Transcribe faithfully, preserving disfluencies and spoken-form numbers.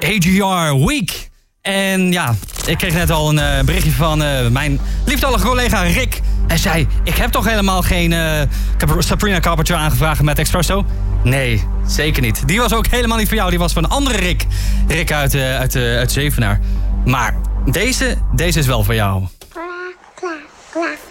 A G R Week. En ja, ik kreeg net al een uh, berichtje van uh, mijn lieftallige collega Rick. Hij zei, ik heb toch helemaal geen uh, Sabrina Carpenter aangevraagd met Expresso? Nee, zeker niet. Die was ook helemaal niet voor jou. Die was van een andere Rick. Rick uit, uh, uit, uh, uit Zevenaar. Maar deze, deze is wel voor jou. Klaar, klaar, klaar.